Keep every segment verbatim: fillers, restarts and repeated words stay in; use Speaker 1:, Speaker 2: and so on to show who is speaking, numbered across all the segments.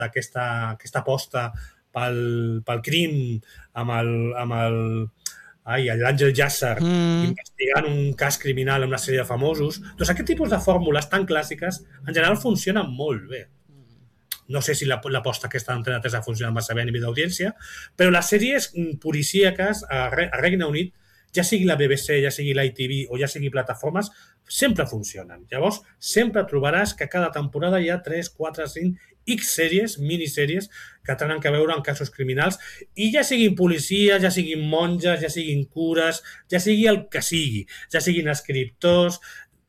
Speaker 1: d'aquesta aquesta aposta pel, pel crim amb el, amb el ai, l'Àngel Yasser mm. investigant un cas criminal amb una sèrie de famosos. Doncs aquest tipus de fórmules tan clàssiques en general funcionen molt bé. No sé si l'aposta aquesta d'Antena tres ha funcionat massa bé a nivell d'audiència, però les sèries policíaques a Regne Unit, ja sigui la B B C, ja sigui l'I T V o ja sigui plataformes, sempre funcionen. Llavors, sempre trobaràs que cada temporada hi ha tres, quatre, cinc, X sèries, minisèries, que tenen a veure amb casos criminals, i ja siguin policies, ja siguin monges, ja siguin cures, ja sigui el que sigui, ja siguin escriptors...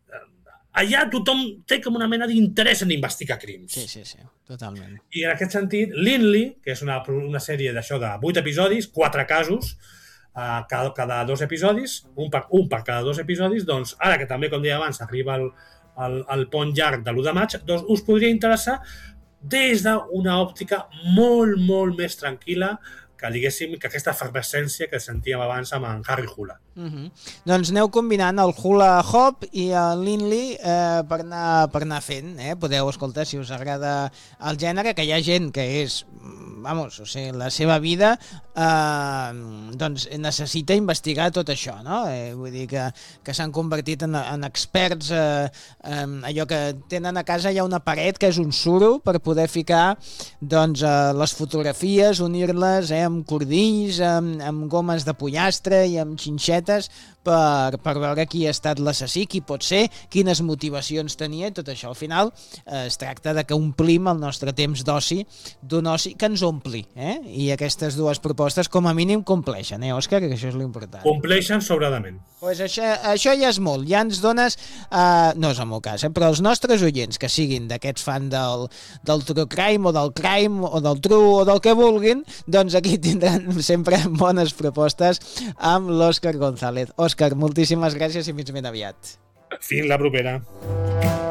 Speaker 1: Allà tothom té com una mena d'interès en investigar crims.
Speaker 2: Sí, sí, sí, totalment.
Speaker 1: I en aquest sentit, Lindley, que és una, una sèrie d'això de vuit episodis, quatre casos, uh, cada, cada dos episodis, un per, un per cada dos episodis, doncs ara que també, com deia abans, arriba el, el, el pont llarg de l'u de maig, doncs us podria interessar des d'una òptica molt, molt més tranquil·la que, diguéssim, que aquesta efervescència que sentíem abans amb en Harry Hula.
Speaker 2: Uh-huh. Doncs aneu combinant el Hula Hop i el Lindley eh, per, anar, per anar fent. Eh? Podeu escoltar, si us agrada el gènere, que hi ha gent que és, vamos, o sigui, la seva vida eh, doncs necessita investigar tot això, no? Eh, vull dir que, que s'han convertit en, en experts, eh, eh, allò que tenen a casa, hi ha una paret que és un suro per poder ficar doncs, eh, les fotografies, unir-les eh, amb cordills, amb, amb gomes de pollastre i amb xinxetes per, per veure qui ha estat l'assassí, qui pot ser, quines motivacions tenia, i tot això. Al final eh, es tracta de que omplim el nostre temps d'oci d'un oci que ens ompli, eh? I aquestes dues propostes com a mínim compleixen, eh, Òscar? Que això és l'important.
Speaker 1: Compleixen sobradament.
Speaker 2: Pues això, això ja és molt, ja ens dones, eh, no és el meu cas, eh, però els nostres oients que siguin d'aquests fan del, del true crime o del crime o del true o del que vulguin, doncs aquí tindran sempre bones propostes amb l'Òscar González. Òscar, moltíssimes gràcies i fins ben aviat.
Speaker 1: Fins la propera.